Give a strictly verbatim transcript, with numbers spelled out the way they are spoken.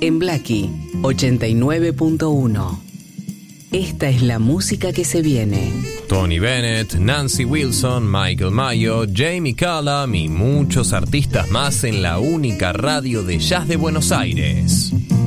en Blackie ochenta y nueve punto uno. Esta es la música que se viene. Tony Bennett, Nancy Wilson, Michael Mayo, Jamie Cullum y muchos artistas más en la única radio de jazz de Buenos Aires.